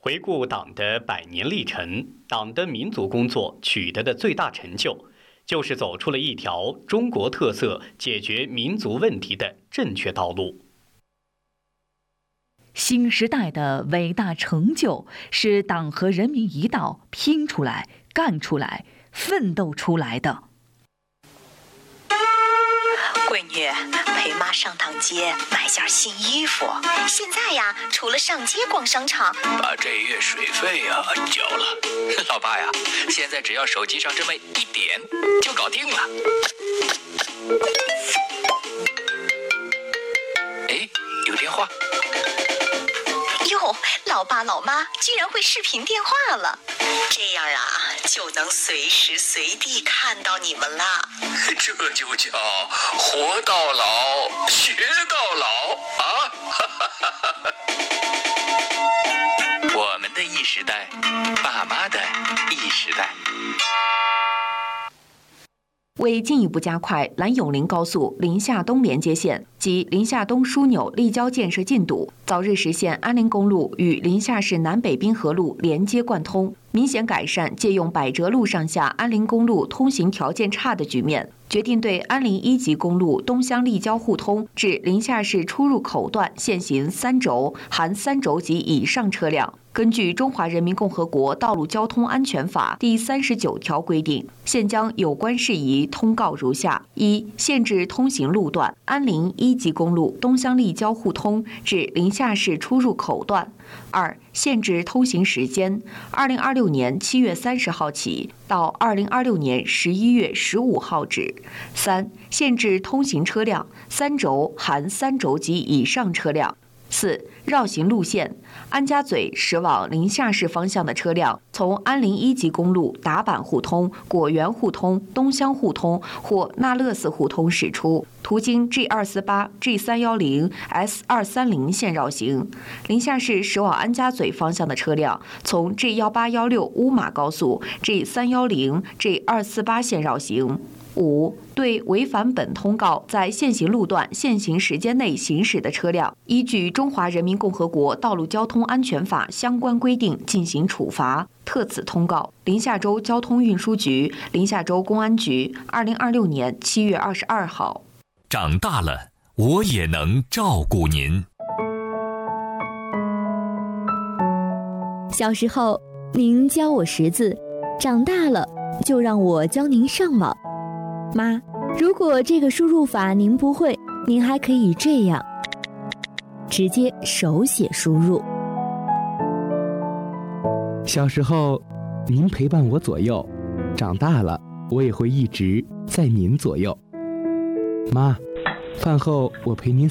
回顾党的100年历程，党的民族工作取得的最大成就，就是走出了一条中国特色解决民族问题的正确道路。 新时代的伟大成就，是党和人民一道拼出来、干出来、奋斗出来的。 闺女，陪妈上趟街买件新衣服。现在呀，除了上街逛商场， 把这月水费呀交了。老爸呀，现在只要手机上这么一点就搞定了。哎，有电话。 哟，老爸老妈居然会视频电话了，这样啊，就能随时随地看到你们了。 这就叫活到老，学到老啊！我们的一时代，爸妈的一时代。 为进一步加快兰永林高速临夏东连接线及临夏东枢纽立交建设进度，早日实现安林公路与临夏市南北滨河路连接贯通，明显改善借用百折路上下安林公路通行条件差的局面，决定对安林1级公路东乡立交互通至临夏市出入口段限行3轴含3轴及以上车辆，根据《中华人民共和国道路交通安全法》第39条规定，现将有关事宜通告如下：一、限制通行路段安林1级公路东乡立交互通至临夏市出入口段；二、限制通行时间，2026年7月30号起到2026年11月15号止；三、限制通行车辆3轴含3轴及以上车辆；四、绕行路线，安家嘴驶往临夏市方向的车辆，从安林1级公路达坂互通、果园互通、东乡互通或那乐寺互通驶出，途经 G248、G310、S230 线绕行；临夏市驶往安家嘴方向的车辆，从 G1816 乌马高速、G310、G248 线绕行。五、对违反本通告在现行路段限行时间内行驶的车辆，依据《中华人民共和国道路交通安全法》相关规定进行处罚。特此通告，临夏州交通运输局、临夏州公安局，2026年7月22号。 长大了，我也能照顾您。 小时候，您教我识字，长大了就让我教您上网。妈，如果这个输入法您不会，您还可以这样，直接手写输入。 小时候，您陪伴我左右，长大了，我也会一直在您左右。妈，饭后我陪您